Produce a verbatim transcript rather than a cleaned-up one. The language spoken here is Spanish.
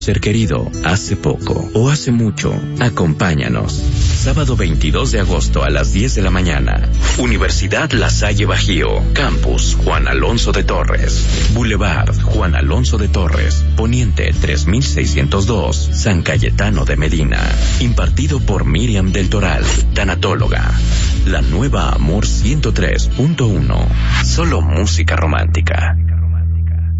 Ser querido, hace poco o hace mucho, acompáñanos. Sábado veintidós de agosto a las diez de la mañana. Universidad La Salle Bajío. Campus Juan Alonso de Torres. Boulevard Juan Alonso de Torres. Poniente tres mil seiscientos dos. San Cayetano de Medina. Impartido por Miriam del Toral, tanatóloga. La nueva Amor ciento tres punto uno. Solo música romántica.